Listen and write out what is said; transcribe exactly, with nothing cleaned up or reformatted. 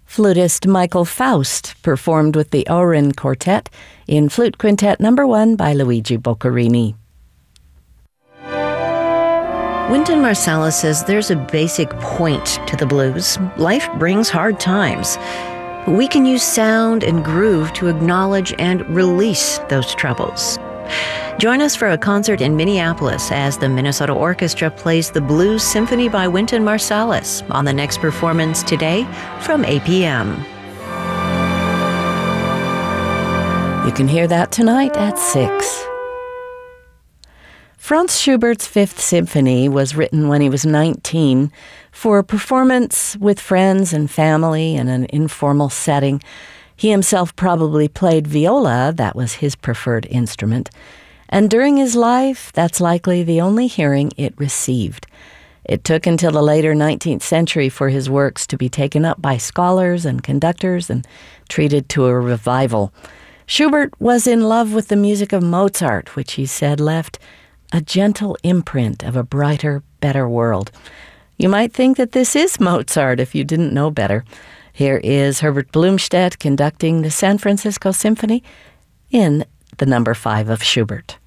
Flutist Michael Faust performed with the Orin Quartet in Flute Quintet Number One by Luigi Boccherini. Wynton Marsalis says there's a basic point to the blues. Life brings hard times. We can use sound and groove to acknowledge and release those troubles. Join us for a concert in Minneapolis as the Minnesota Orchestra plays the Blues Symphony by Wynton Marsalis on the next performance today from eight p.m. You can hear that tonight at six. Franz Schubert's Fifth Symphony was written when he was nineteen for a performance with friends and family in an informal setting. He himself probably played viola, that was his preferred instrument, and during his life, that's likely the only hearing it received. It took until the later nineteenth century for his works to be taken up by scholars and conductors and treated to a revival. Schubert was in love with the music of Mozart, which he said left a gentle imprint of a brighter, better world. You might think that this is Mozart if you didn't know better. Here is Herbert Blumstedt conducting the San Francisco Symphony in the number five of Schubert.